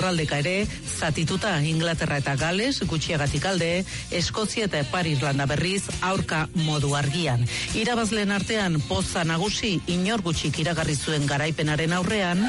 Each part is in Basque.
lurraldeka ere zatituta. Inglaterra eta Gales gutxiagatik alde, Eskozia eta Ipar Irlanda berriz aurka modu argian. Irabazleen artean poza nagusi inor gutxik iragarri zuen garaipenaren aurrean.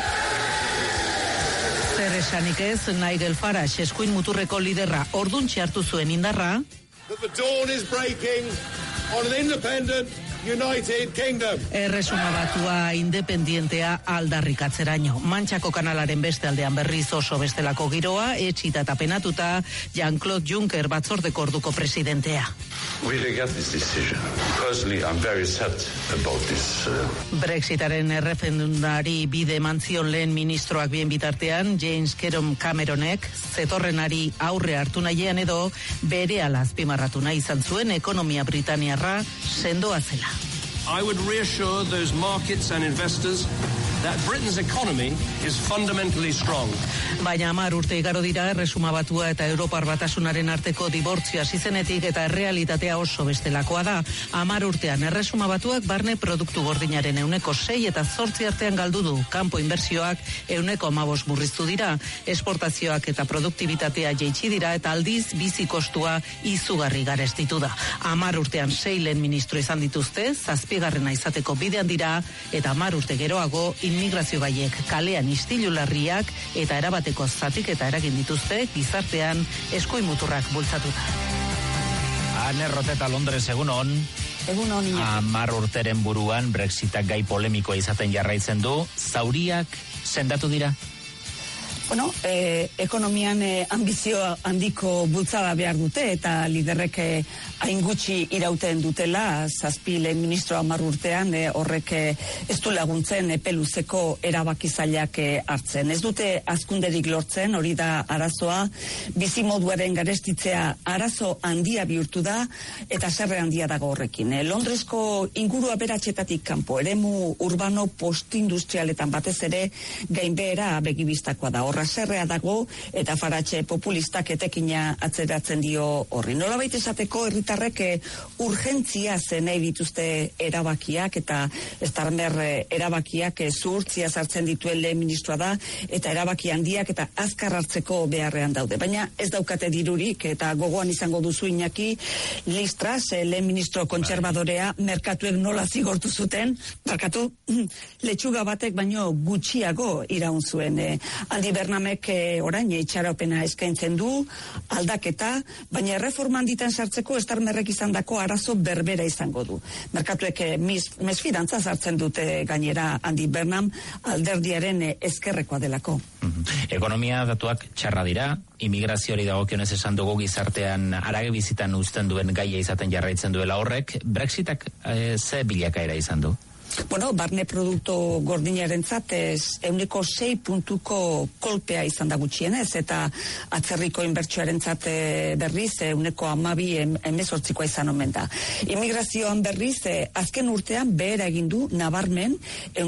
Zer esanik ez, Nigel Farage eskuin muturreko liderra orduntxe hartu zuen indarra. The dawn is breaking on an independent United Kingdom. Erresuma Batua independientea aldarrikatzeraino. Mantxako kanalaren beste aldean berriz oso bestelako giroa, etxita eta penatuta, Jean-Claude Juncker batzordeko orduko presidentea. We regret this decision. Personally, I'm very sad about this. Brexitaren erreferendumari bide mantzion lehen ministroak bien bitartean, James Cameronek zetorrenari aurre hartu nahian edo berehala azpimarratu nahi izan zuen ekonomia britaniarra sendoa zela. I would reassure those markets and investors that Britain's economy is fundamentally strong. Baina 10 urte igaro dira Erresuma Batua eta Europar Batasunaren arteko dibortzioa hasi zenetik eta errealitatea oso bestelakoa da. 10 urtean Erresuma Batuak barne produktu gordinaren 6% eta 8% artean galdu du. Kanpo inbertsioak 15% murriztu dira. Esportazioak eta produktibitatea jaitsi dira eta aldiz bizi kostua izugarri garestitu da. 10 urtean 6 lehen ministro izan dituzte, 7. izateko bidean dira eta 10 urte geroago immigrazio gaiek kalean istilu larriak eta erabateko zatik eta eragin dituzte gizartean eskuin muturrak bultzatuta. Ane Roteta, Londres, egunon. Egunon, Iñaki. 10 urteren buruan Brexitak gai polemikoa izaten jarraitzen du. Zauriak sendatu dira? Bueno, ekonomian ambizio handiko bultzada behar dute eta liderrek hain gutxi irauten dutela, 7 lehen ministro 10 urtean horrek ez du laguntzen peluzeko erabaki zailak hartzen. Ez dute hazkunderik lortzen, hori da arazoa, bizimoduaren garestitzea arazo handia bihurtu da eta zerre handia dago horrekin. Londresko inguru aberatsetatik kanpo, eremu urbano postindustrialetan batez ere gainbehera begibistakoa da. Horra zerrea dago eta Farage populistak etekina atzeratzen dio horri. Nolabait esateko herritarrek urgentzia nahi dituzte erabakiak eta Starmer erabakiak zuhurtzia sartzen dituen lehen ministroa da eta erabaki handiak eta azkar hartzeko beharrean daude. Baina ez daukate dirurik eta gogoan izango duzu Iñaki, Liz Truss, lehen ministro kontserbadorea, merkatuek nola zigortu zuten, letxuga batek baino gutxiago iraun zuen. Aldi Bernamek orain itxaropena eskaintzen du, aldaketa, baina erreforman ditan sartzeko Starmerrek izandako arazo berbera izango du. Merkatuek mesfidantza sartzen dute gainera Andy Burnham alderdiaren ezkerrekoa delako. Ekonomia datuak txarra dira, immigrazioari dagokionez esan dugu gizartean arage bizitan uzten duen gaia izaten jarraitzen duela horrek, Brexitak ze bilakaera izan du? Bueno, barne produktu gordinarentzat 6 puntuko kolpea izan da gutxienez eta atzerriko inbertsioarentzat berriz 12% izan omen da. Immigrazioan berriz azken urtean behera egin du nabarmen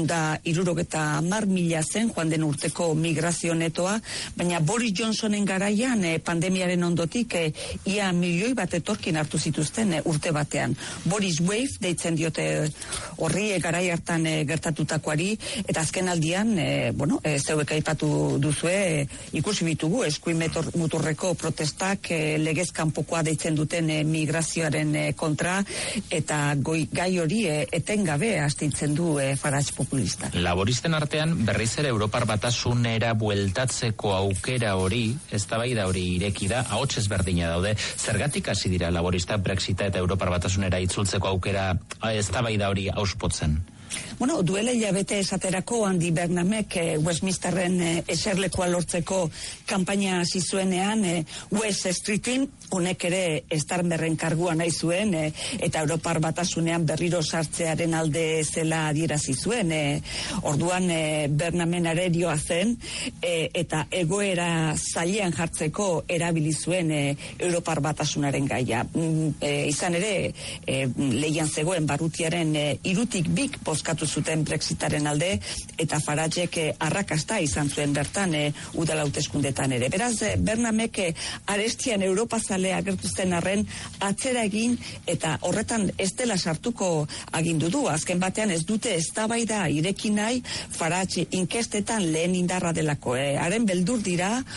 170.000 zen joan den urteko migrazio netoa, baina Boris Johnsonen garaian pandemiaren ondotik ia 1 milioi bat etorkin hartu zituzten urte batean. Boris Wave deitzen diote horri garai hartan gertatutakoari eta azken aldian, zeuek aipatu duzue, ikusi bitugu eskuin muturreko protestak legez kanpokoa deitzen duten migrazioaren kontra eta gai hori etengabe astintzen du Farage populista. Laboristen artean berriz ere Europar Batasunera bueltatzeko aukera hori, eztabaida hori ireki da, ahots ezberdina daude. Zergatik hasi dira laborista Brexita eta Europar Batasunera itzultzeko aukera eztabaida hori auspotzen? Bueno, duela hilabete esaterako Andy Burnhamek Westminsterren eserlekoa lortzeko kanpaina hasi zuenean West Streetin, honek ere Starmerren kargua nahi zuen eta Europar Batasunean berriro sartzearen alde zela adierazi zuen. Orduan Burnhamen arerioa zen eta egoera zailean jartzeko erabili zuen Europar Batasunaren gaia. Izan ere, lehian zegoen barrutiaren 3 bozkatu zuten Brexitaren alde eta Faragek arrakasta izan zuen bertan udal hauteskundetan ere. Beraz, Burnhamek arestian Europa zalea agertu zen arren atzera egin eta horretan ez dela sartuko agindu du. Azken batean ez dute eztabaida ireki nahi Farage inkestetan lehen indarra delako. Haren beldur dira